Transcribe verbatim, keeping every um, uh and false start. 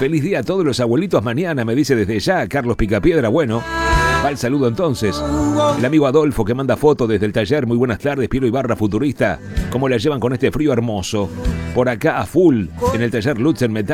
Feliz día a todos los abuelitos mañana, me dice desde ya Carlos Picapiedra. Bueno, va el saludo entonces. El amigo Adolfo que manda foto desde el taller. Muy buenas tardes, Piero Ibarra Futurista. ¿Cómo la llevan con este frío hermoso? Por acá a full, en el taller Lutz en Metal.